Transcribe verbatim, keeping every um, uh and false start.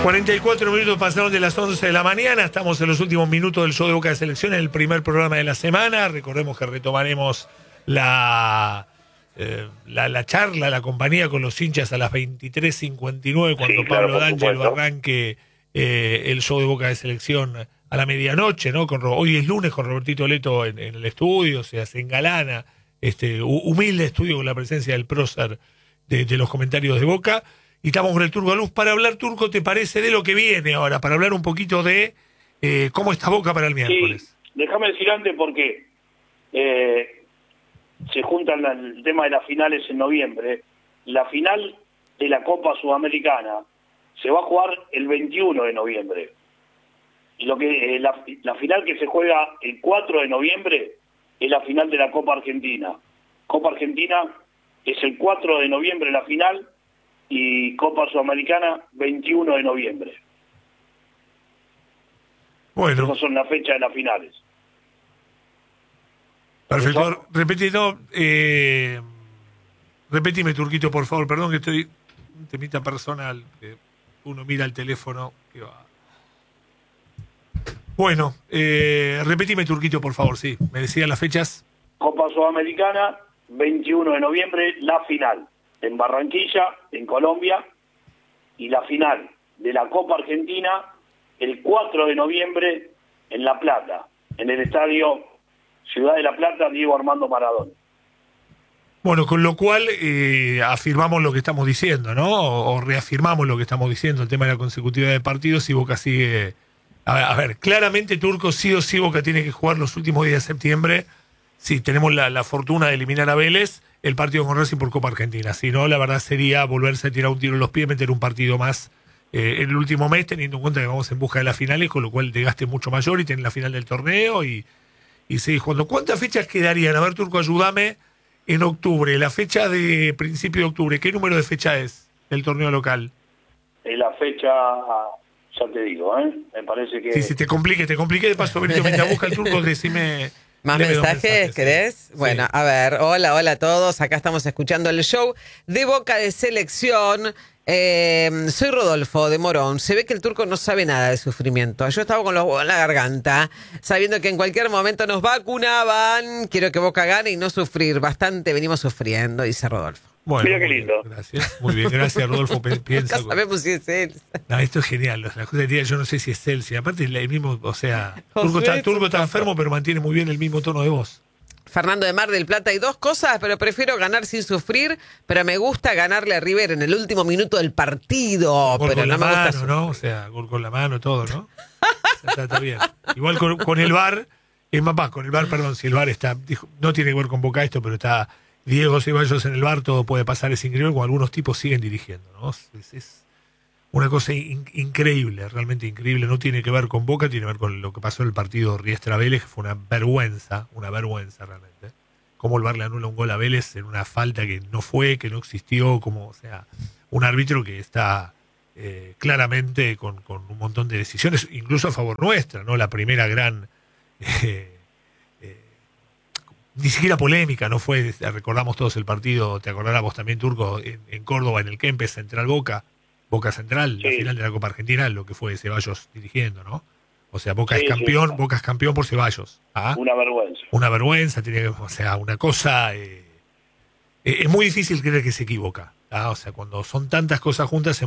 cuarenta y cuatro minutos pasaron de las once de la mañana. Estamos en los últimos minutos del show de Boca de Selección, en el primer programa de la semana. Recordemos que retomaremos la, eh, la, la charla, la compañía con los hinchas a las veintitrés cincuenta y nueve, cuando sí, claro, Pablo D'Angelo arranque eh, el show de Boca de Selección a la medianoche, ¿no? Con, hoy es lunes con Robertito Leto en, en el estudio, o sea, se engalana este humilde estudio con la presencia del prócer de, de los comentarios de Boca. Y estamos con el Turco Aluz para hablar, Turco, ¿te parece de lo que viene ahora? Para hablar un poquito de eh, cómo está Boca para el miércoles. Sí, déjame decir antes porque eh, se juntan el tema de las finales en noviembre. La final de la Copa Sudamericana se va a jugar el veintiuno de noviembre. Y lo que eh, la, la final que se juega el cuatro de noviembre es la final de la Copa Argentina. Copa Argentina es el cuatro de noviembre la final, y Copa Sudamericana veintiuno de noviembre. Bueno. Esas son las fechas de las finales. Perfecto. Repetí, no, eh, repetime, Turquito, por favor. Perdón que estoy un temita personal, que uno mira el teléfono. Que va. Bueno, eh, repetime, Turquito, por favor, sí. Me decían las fechas. Copa Sudamericana, veintiuno de noviembre, la final. En Barranquilla, en Colombia, y la final de la Copa Argentina el cuatro de noviembre en La Plata, en el estadio Ciudad de La Plata, Diego Armando Maradona. Bueno, con lo cual eh, afirmamos lo que estamos diciendo, ¿no? O, o reafirmamos lo que estamos diciendo, el tema de la consecutividad de partidos, y Boca sigue... A ver, a ver, claramente, Turco, sí o sí Boca tiene que jugar los últimos días de septiembre. Sí, tenemos la, la fortuna de eliminar a Vélez, el partido con Racing por Copa Argentina. Si no, la verdad sería volverse a tirar un tiro en los pies, meter un partido más eh, en el último mes, teniendo en cuenta que vamos en busca de las finales, con lo cual te gaste mucho mayor y tener la final del torneo y, y seguir jugando. ¿Cuántas fechas quedarían? A ver, Turco, ayúdame. En octubre, la fecha de principio de octubre, ¿qué número de fecha es el torneo local? Es la fecha, ya te digo, ¿eh? Me parece que... Sí, si te complique, te complique, de paso, Benito, mientras busca el Turco, decime... ¿Más mensajes, mensajes querés? Sí. Bueno, sí. A ver, hola, hola a todos. Acá estamos escuchando el show de Boca de Selección. Eh, soy Rodolfo de Morón. Se ve que el Turco no sabe nada de sufrimiento. Yo estaba con los huevos en la garganta, sabiendo que en cualquier momento nos vacunaban. Quiero que Boca gane y no sufrir. Bastante venimos sufriendo, dice Rodolfo. Bueno, mira qué lindo. Bien, gracias. Muy bien, gracias, Rodolfo. Piensa. Nunca sabemos si es él. No, esto es genial. La cosa de yo no sé si es él. Si aparte el mismo, o sea, Turco está, Turco está enfermo, pero mantiene muy bien el mismo tono de voz. Fernando de Mar del Plata, hay dos cosas, pero prefiero ganar sin sufrir, pero me gusta ganarle a River en el último minuto del partido. Gol pero con no la me mano, gusta ¿no? O sea, gol con la mano, todo, ¿no? O sea, está, está bien. Igual con, con el V A R, es más, con el V A R, perdón, si el V A R está, dijo, no tiene que ver con Boca esto, pero está Diego Ceballos en el V A R, todo puede pasar, es increíble, como algunos tipos siguen dirigiendo, ¿no? Es, es una cosa in, increíble, realmente increíble, no tiene que ver con Boca, tiene que ver con lo que pasó en el partido Riestra-Vélez, que fue una vergüenza, una vergüenza realmente. Cómo el V A R le anula un gol a Vélez en una falta que no fue, que no existió, como, o sea, un árbitro que está eh, claramente con, con un montón de decisiones, incluso a favor nuestra, ¿no? La primera gran... Eh, ni siquiera polémica, no fue, recordamos todos el partido, te acordarás vos también, Turco, en, en Córdoba, en el Kempes, Central Boca, Boca Central, sí. La final de la Copa Argentina, lo que fue Ceballos dirigiendo, ¿no? O sea, Boca sí, es campeón, sí. Boca es campeón por Ceballos. ¿Ah? Una vergüenza. Una vergüenza, tiene que, o sea, una cosa... Eh, es muy difícil creer que se equivoca. ¿Ah? O sea, cuando son tantas cosas juntas...